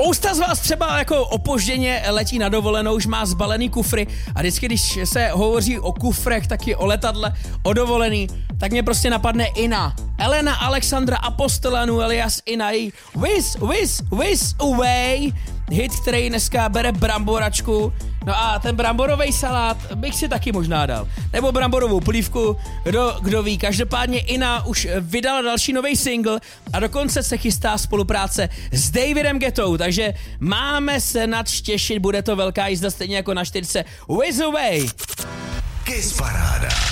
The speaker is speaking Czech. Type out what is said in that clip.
Spousta z vás třeba jako opožděně letí na dovolenou, už má zbalený kufry a vždycky, když se hovoří o kufrech, taky o letadle, o dovolený, tak mě prostě napadne Ina. Elena Alexandra Apostolanu alias Ina, její Whiz Away, hit, který dneska bere bramboračku. No a ten bramborový salát bych si taky možná dal. Nebo bramborovou polívku, kdo ví. Každopádně Ina už vydala další nový single a dokonce se chystá spolupráce s Davidem Guettou, takže máme se nad těšit, bude to velká jízda stejně jako na 4 Whiz Away. Kiss Paráda.